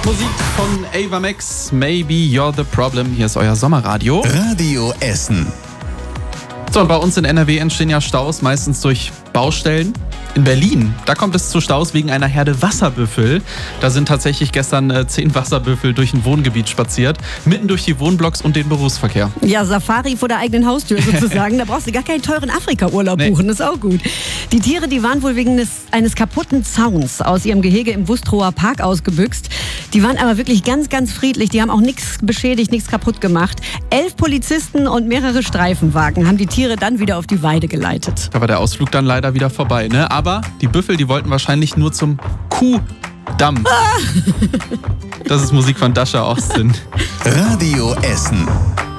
Musik von Ava Max, Maybe You're the Problem. Hier ist euer Sommerradio. Radio Essen. So, und bei uns in NRW entstehen ja Staus, meistens durch Baustellen. In Berlin, da kommt es zu Staus wegen einer Herde Wasserbüffel. Da sind tatsächlich gestern 10 Wasserbüffel durch ein Wohngebiet spaziert, mitten durch die Wohnblocks und den Berufsverkehr. Ja, Safari vor der eigenen Haustür sozusagen. Da brauchst du gar keinen teuren Afrika-Urlaub buchen, das ist auch gut. Die Tiere, die waren wohl wegen eines kaputten Zauns aus ihrem Gehege im Wustrower Park ausgebüxt. Die waren aber wirklich ganz, ganz friedlich. Die haben auch nichts beschädigt, nichts kaputt gemacht. 11 Polizisten und mehrere Streifenwagen haben die Tiere dann wieder auf die Weide geleitet. Da war der Ausflug dann leider wieder vorbei, ne? Aber die Büffel, die wollten wahrscheinlich nur zum Kuhdamm. Das ist Musik von Dasha Austin. Radio Essen.